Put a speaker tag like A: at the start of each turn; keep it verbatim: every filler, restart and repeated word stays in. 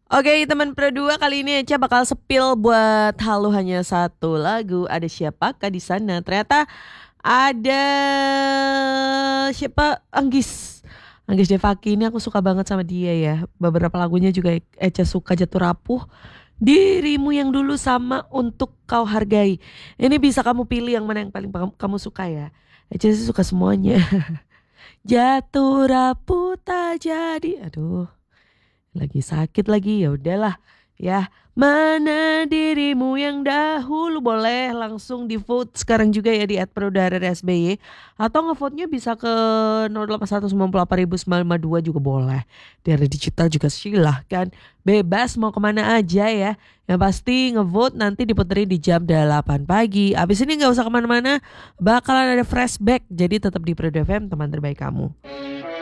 A: Oke teman Pro dua, kali ini Eca bakal spill buat Halu Hanya Satu Lagu. Ada siapakah di sana? Ternyata ada siapa? Anggis. Anggis Devaki ini aku suka banget sama dia ya. Beberapa lagunya juga Eca suka, Jatuh Rapuh, Dirimu Yang Dulu, sama Untuk Kau Hargai. Ini bisa kamu pilih yang mana yang paling kamu kamu suka ya. Eca sih suka semuanya. Jatuh rapuh tak jadi. Aduh, lagi sakit lagi, ya udahlah ya. Mana dirimu yang dahulu, boleh langsung di vote sekarang juga ya di at Prodara S B Y, atau ngevote-nya bisa ke nol delapan satu sembilan delapan sembilan lima dua juga boleh. Di area digital juga silahkan, bebas mau kemana aja ya. Yang pasti ngevote nanti diputerin di jam delapan pagi. Abis ini nggak usah kemana-mana, bakalan ada flashback. Jadi tetap di Pro F M, teman terbaik kamu.